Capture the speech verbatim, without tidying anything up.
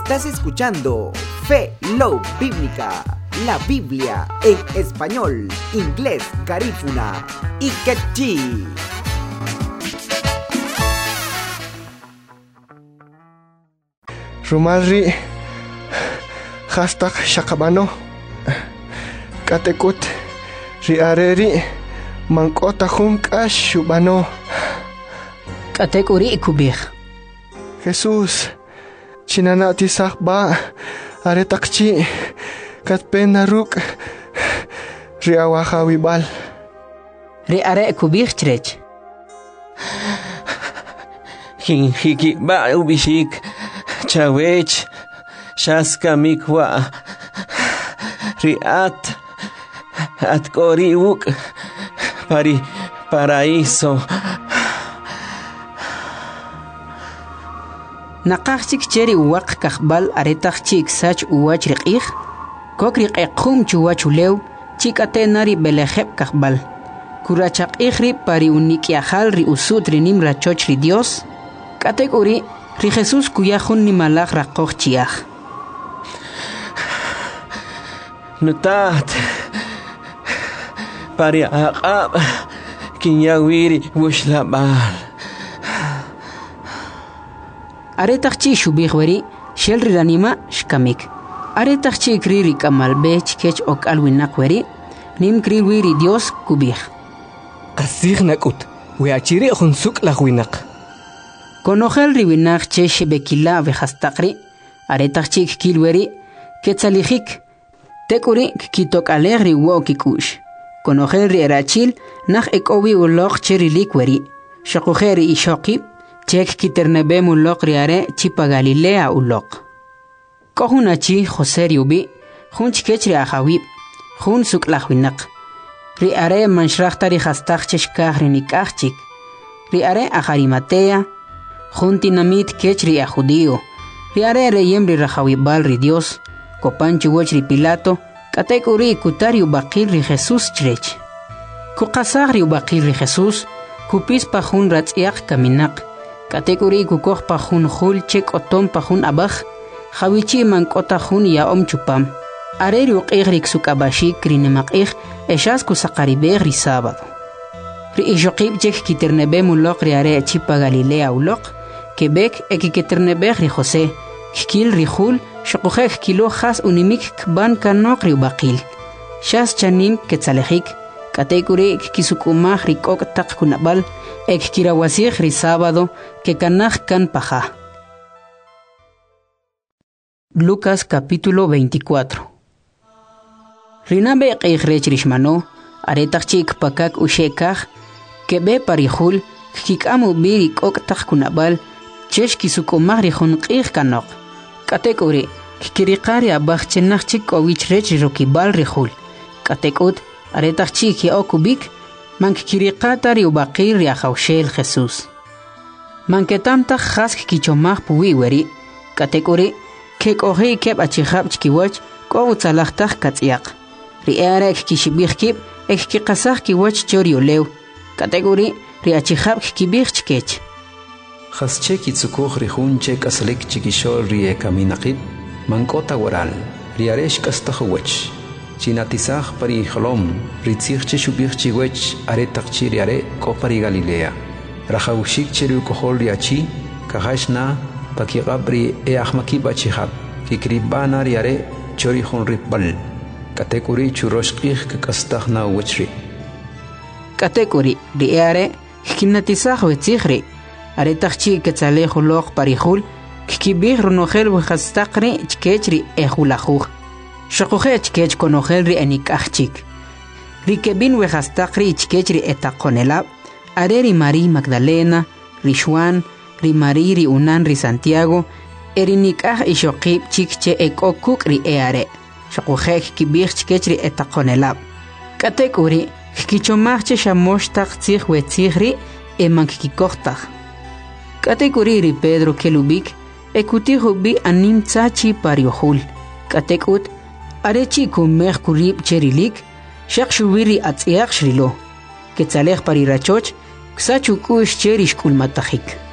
Estás escuchando Fe Love Bíblica, la Biblia en español, inglés, garífuna y quechí. Rumalri hashtag shakabano katekut riareri mankota junkas shubano katekuri kubir Jesús chinanati sakba aretakchi katpena ruk riawahawibal riare kubir trech Hinhiki ba ubishik chawech shaska mikwa riat atkori uk pari paraíso naqaqchik cheri uwaq kaqbal aretaqchik sach uwach riqih kokri qequm chuwach ulew chikatenari belejeb kaqbal kurachaq ihri pari unikiajal ri usut rinim rachoch ri Dios katek uri ri Jesús kuyajun ni malaj raqoj chiaj nutat pari aqab kinyawiri wushlabal aretaqchi shubih wari shel ri ranima shkamik aretaqchi kriri kamal bech kech ok alwinaq wari nim kriri wiri Dios kubih qasig nakut we achiri khunsuk lagwinaq konojel ri winaq che shebekila ve hastaqri aretaqchi kilweri ketsalijik tekuri kitok alegri wo kikush konojel ri erachil nach ekowi ulok cheri likweri shaqojeri ishoqi chek kiternebe mulok riare chipa Galilea ulok kohunachi Jose riubi junch kechri ahawib jun suklahwinaq riare manshrahtari hastaq cheshkah nikachik riare aharimatea juntinamit kechri a judío riare reyem ri rahawibal ri Dios kopanchi wochri Pilato katekuri kutari ubaqil ri Jesús chrech kuqasaq ri ubaqil ri Jesús kupis pa jun ratz'iaq kaminaq katekuri kukoj pa jun jul chek otom pa jun abaj jawichi mankota jun yaom chupam are ri uq'ij ri ksuk'abashik ri nemaq'ij eshas kusaqaribej ri sábado ri ixoqib chek kiternebe mulok ri are chipa Galilea ulok kebek ekikiternebej ri José kikil ri jul shoqojej kilo jas unimik kban kanok ri ubaqil shas chanim ketsalejik katekuri kisukumaj ri k'ok taq kunabal ek kirawasij ri sábado que kanaj kan paja. Lucas capítulo veinticuatro. Rinabe q'ij rech rixmano aretaqchik pakak ushekaj kebe parijul kik'amu bi ri k'ok taq kunabal chesh kisukumaj ri jun q'ij kanok katekuri kikiriqari abaj chenaj chik k'owich rech ri rokibal ri jul katekut aretaqchik yaokubik mankikiriqata ri ubaqil ri ajawshel Jesús manketamtaj jask kichomaj puwi weri katekuri kek'oji keb achijab chkiwach k'o utzalajtaj katz'yaq ri era kishibij kib ek kiqasaj kiwach chori olew katekuri ri achijab kibij chkech Jasche kitsukuj ri jun che kaslik chikishol ri kaminaqib mankota waral ri aresh kastahwech chinatisaj pari jolom ritzij che shubij chiwech aretaqchi ri are kopari Galilea rajawshik cheru kohol ri achi kajashna pakigabri e ahmaki bachihab kikribana ri are chori jun ripbal katekuri churoshqij kakastahna wechri katekuri ri are kinatisaj wetzijri aretaqchi ketzalej ulok parijul kikibij runojel wejastaqri chkechri ejulajuj shoqojej chkech konojel ri enikajchik ri kebin wejastaqri chkechri etaqonelab are ri Mari Magdalena ri Juan ri Mari ri unan ri Santiago erinikaj ishoqib chikche ekokuk ri eare shoqojej kibij chkechri etaqonelab katekuri kichomajche shamoshtaq tzij wetzijri emankikojtaj katekuri ri Pedro kelubik ekutijo bi anim tsachi pariohul katekut arechi kumej kurib cherilik shaqshubiri atz'iaq shrilo ketzalej parirachoch ksachukush cherish kulmatajik